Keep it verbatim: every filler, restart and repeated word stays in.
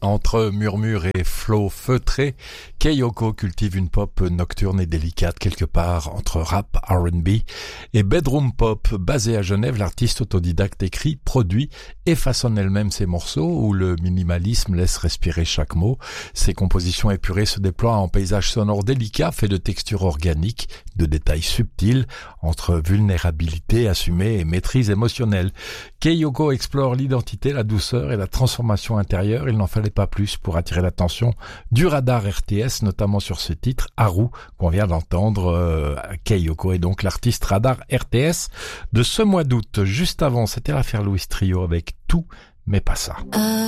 Entre murmures et flots feutrés, Kei-Yoko cultive une pop nocturne et délicate quelque part entre rap, R and B et bedroom pop. Basée à Genève, l'artiste autodidacte écrit, produit et façonne elle-même ses morceaux où le minimalisme laisse respirer chaque mot. Ses compositions épurées se déploient en paysages sonores délicats faits de textures organiques, de détails subtils, entre vulnérabilité assumée et maîtrise émotionnelle. Kei-Yoko explore l'identité, la douceur et la transformation intérieure. Il n'en fallait pas plus pour attirer l'attention du radar R T S, notamment sur ce titre, Haru, qu'on vient d'entendre. Euh, Kei-Yoko est donc l'artiste radar R T S de ce mois d'août. Juste avant, c'était l'affaire Louis Trio avec Tout, mais pas ça.